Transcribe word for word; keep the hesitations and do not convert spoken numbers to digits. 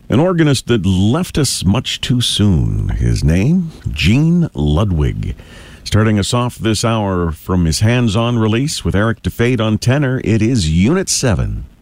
An organist that left us much too soon. His name, Gene Ludwig. Starting us off this hour from his hands-on release with Eric DeFade on tenor, it is Unit seven.